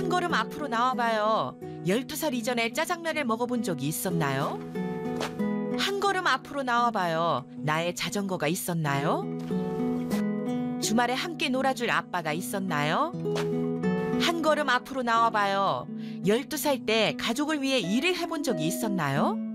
한 걸음 앞으로 나와봐요. 12살 이전에 짜장면을 먹어본 적이 있었나요? 한 걸음 앞으로 나와봐요. 나의 자전거가 있었나요? 주말에 함께 놀아줄 아빠가 있었나요? 한 걸음 앞으로 나와봐요. 12살 때 가족을 위해 일을 해본 적이 있었나요?